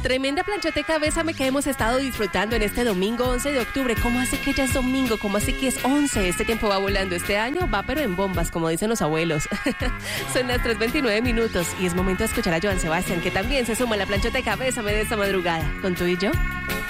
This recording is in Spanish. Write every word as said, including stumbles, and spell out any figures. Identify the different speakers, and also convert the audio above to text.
Speaker 1: Tremenda planchota de cabeza me que hemos estado disfrutando en este domingo once de octubre. ¿Cómo hace que ya es domingo? ¿Cómo hace que es once? Este tiempo va volando. Este año va pero en bombas, como dicen los abuelos. Son las tres veintinueve minutos y es momento de escuchar a Joan Sebastián, que también se suma a la planchota de cabeza de esta madrugada. ¿Con tú y yo?